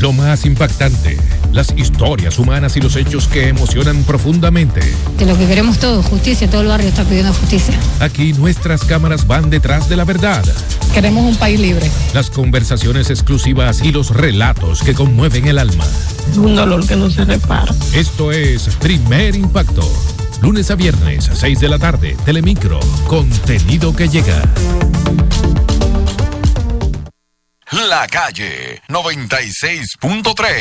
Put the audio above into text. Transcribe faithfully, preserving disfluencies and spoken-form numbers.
Lo más impactante, las historias humanas y los hechos que emocionan profundamente. De lo que queremos todos, justicia, todo el barrio está pidiendo justicia. Aquí nuestras cámaras van detrás de la verdad. Queremos un país libre. Las conversaciones exclusivas y los relatos que conmueven el alma. Un dolor que no se repara. Esto es Primer Impacto. Lunes a viernes a seis de la tarde, Telemicro, contenido que llega. La Calle noventa y seis punto tres.